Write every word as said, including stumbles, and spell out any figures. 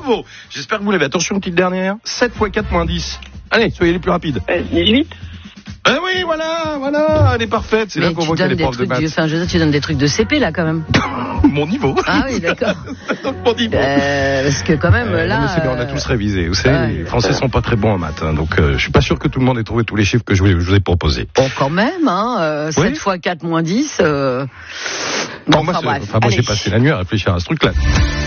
Bravo. J'espère que vous l'avez. Attention, petite dernière. sept fois quatre moins dix. Allez, soyez les plus rapides. Euh, dix-huit. Eh oui, voilà, voilà, elle est parfaite. C'est Mais là qu'on tu voit qu'elle donnes est des prof de trucs, maths. du- enfin, je veux dire, tu donnes des trucs de C P là quand même. Mon niveau. Ah oui, d'accord. Donc, mon niveau. Euh, parce que quand même Euh, là. non, mais c'est bien, on a euh, tous révisé. Vous savez, ouais. les Français sont pas très bons en maths, hein, donc euh, je suis pas sûr que tout le monde ait trouvé tous les chiffres que je vous, je vous ai proposés. Bon, quand même, hein, euh, Oui. sept fois quatre moins dix. Euh... Bon, Bon, moi, enfin c'est- bref. enfin, moi j'ai Allez. passé la nuit à réfléchir à ce truc-là.